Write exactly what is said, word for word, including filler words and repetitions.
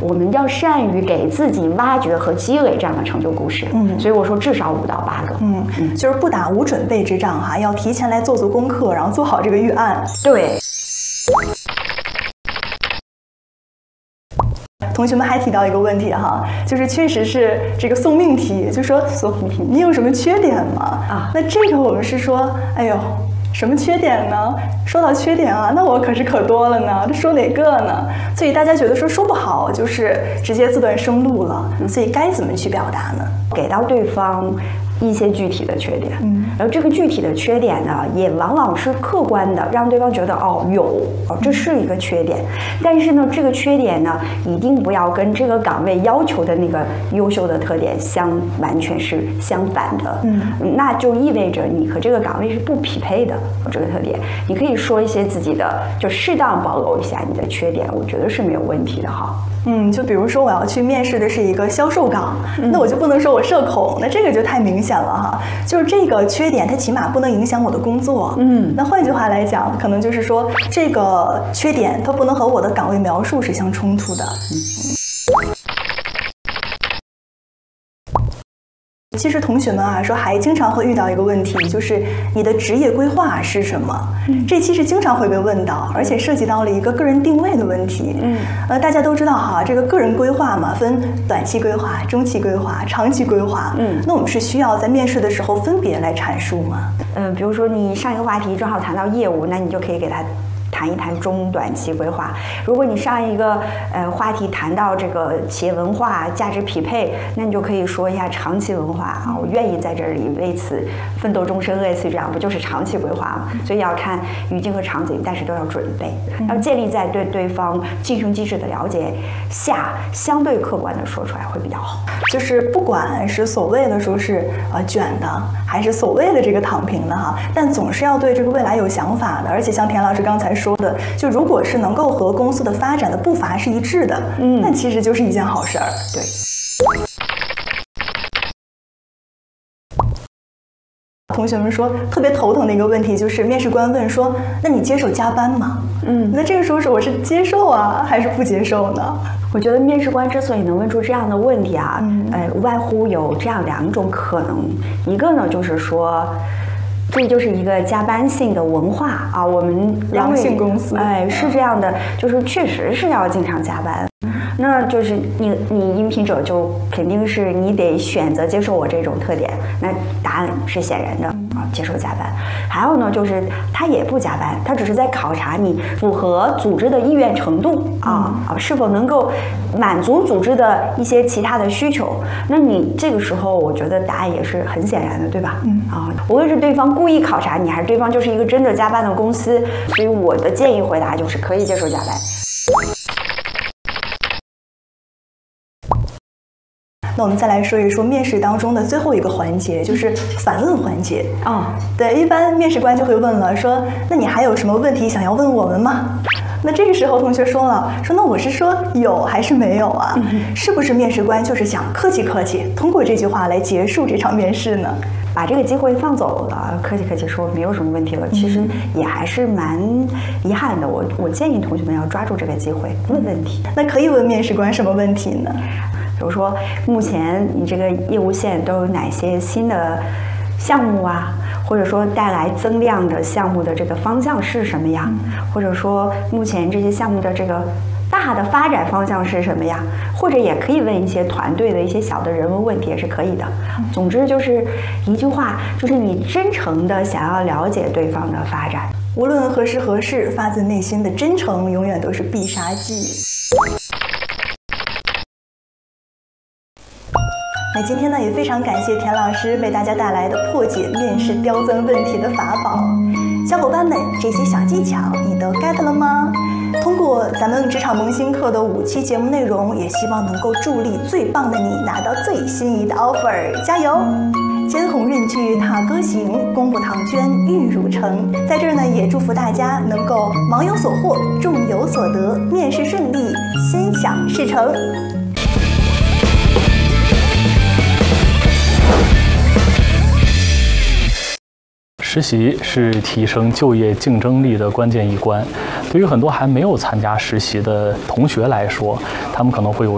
我们要善于给自己挖掘和积累这样的成就故事。嗯，所以我说至少五到八个。 嗯嗯，就是不打无准备之仗哈，要提前来做做功课，然后做好这个预案。 对。 同学们还提到一个问题哈，就是确实是这个送命题，就说送命题，你有什么缺点吗？啊，那这个我们是说，哎呦，什么缺点呢？说到缺点啊，那我可是可多了呢，这说哪个呢？所以大家觉得说说不好，就是直接自断生路了。所以该怎么去表达呢？ 给到对方一些具体的缺点，嗯，然后这个具体的缺点呢，也往往是客观的，让对方觉得哦有哦这是一个缺点，但是呢，这个缺点呢，一定不要跟这个岗位要求的那个优秀的特点相完全是相反的，嗯，那就意味着你和这个岗位是不匹配的。这个特点，你可以说一些自己的，就适当暴露一下你的缺点，我觉得是没有问题的哈。 嗯，就比如说我要去面试的是一个销售岗，嗯、那我就不能说我社恐，那这个就太明显了哈。就是这个缺点，它起码不能影响我的工作。嗯，那换句话来讲，可能就是说这个缺点它不能和我的岗位描述是相冲突的。嗯。其实同学们啊，说还经常会遇到一个问题，就是你的职业规划是什么？嗯，这期是经常会被问到，而且涉及到了一个个人定位的问题。嗯，呃，大家都知道哈，这个个人规划嘛，分短期规划、中期规划、长期规划。嗯，那我们是需要在面试的时候分别来阐述吗？ 嗯、呃，比如说你上一个话题正好谈到业务，那你就可以给他谈一谈中短期规划。如果你上一个呃话题谈到这个企业文化、价值匹配，那你就可以说一下长期文化啊，我愿意在这里为此奋斗终身，类似于这样，不就是长期规划吗？所以要看语境和场景，但是都要准备，要建立在对对方晋升机制的了解下，相对客观的说出来会比较好。 就是不管是所谓的说是呃卷的，还是所谓的这个躺平的哈，但总是要对这个未来有想法的，而且像田老师刚才说的，就如果是能够和公司的发展的步伐是一致的，嗯，那其实就是一件好事儿。 对。 同学们说特别头疼的一个问题就是面试官问说，那你接受加班吗？嗯，那这个时候是我是接受啊，还是不接受呢？ 我觉得面试官之所以能问出这样的问题啊，嗯、呃，无外乎有这样两种可能，一个呢就是说。这就是一个加班性的文化啊，我们狼性公司， 哎，是这样的，就是确实是要经常加班，那就是你你应聘者就肯定是你得选择接受我这种特点，那答案是显然的啊，接受加班。还有呢，就是他也不加班，他只是在考察你符合组织的意愿程度啊啊，是否能够满足组织的一些其他的需求。那你这个时候，我觉得答案也是很显然的，对吧？嗯啊，无论是对方故意考察你，还是对方就是一个真的加班的公司，所以我的建议回答就是可以接受加班。 那我们再来说一说面试当中的最后一个环节，就是反问环节。哦，对，一般面试官就会问了，说那你还有什么问题想要问我们吗？那这个时候同学说了，说那我是说有还是没有啊？嗯、是不是面试官就是想客气客气，通过这句话来结束这场面试呢？ 把这个机会放走了，客气客气说没有什么问题了，其实也还是蛮遗憾的。我我建议同学们要抓住这个机会问问题。 那可以问面试官什么问题呢？ 比如说，目前你这个业务线都有哪些新的项目啊？或者说带来增量的项目的这个方向是什么呀？或者说目前这些项目的这个大的发展方向是什么呀？或者也可以问一些团队的一些小的人文问题，也是可以的。总之就是一句话，就是你真诚的想要了解对方的发展， 无论何时何事，发自内心的真诚永远都是必杀技。那今天呢，也非常感谢田老师为大家带来的破解面试刁钻问题的法宝。小伙伴们，这些小技巧你都 get 了吗？通过咱们职场萌新课的五期节目内容，也希望能够助力最棒的你拿到最心仪的 offer， 加油！肩鸿雁去踏歌行，功不唐捐玉汝成。在这儿呢，也祝福大家能够忙有所获，众有所得，面试顺利，心想事成。 实习是提升就业竞争力的关键一关。对于很多还没有参加实习的同学来说，他们可能会有